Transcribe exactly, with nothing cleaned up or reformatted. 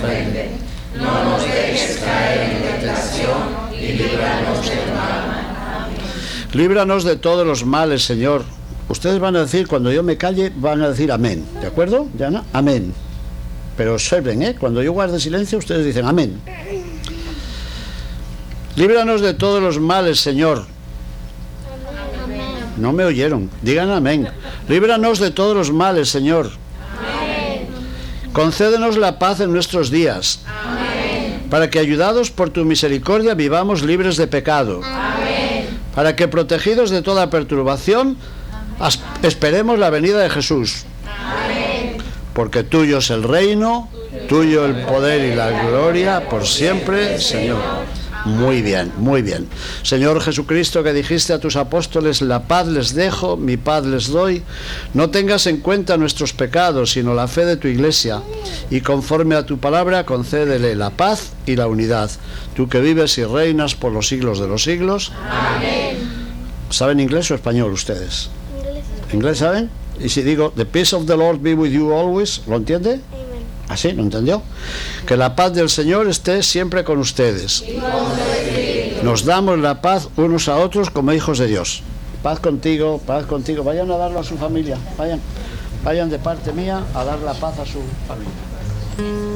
ofenden. No nos dejes caer en tentación y líbranos del mal. Amén. Líbranos de todos los males, Señor. Ustedes van a decir, cuando yo me calle, van a decir amén. ¿De acuerdo, Diana? Amén. Pero observen, ¿eh? Cuando yo guarde silencio, ustedes dicen amén. Líbranos de todos los males, Señor. Amén. No me oyeron. Digan amén. Líbranos de todos los males, Señor. Amén. Concédenos la paz en nuestros días. Amén. Para que, ayudados por tu misericordia, vivamos libres de pecado. Amén. Para que, protegidos de toda perturbación, as- esperemos la venida de Jesús. Amén. Porque tuyo es el reino, tuyo el poder y la gloria por siempre, Señor. Muy bien, muy bien. Señor Jesucristo, que dijiste a tus apóstoles, la paz les dejo, mi paz les doy, no tengas en cuenta nuestros pecados, sino la fe de tu Iglesia, y conforme a tu palabra, concédele la paz y la unidad. Tú que vives y reinas por los siglos de los siglos. Amén. ¿Saben inglés o español ustedes? Inglés. ¿Inglés saben? Y si digo, the peace of the Lord be with you always, ¿lo entiende? Amén. ¿Así? ¿Lo entendió? Que la paz del Señor esté siempre con ustedes. Nos damos la paz unos a otros como hijos de Dios. Paz contigo, paz contigo. Vayan a darlo a su familia. Vayan, vayan de parte mía a dar la paz a su familia.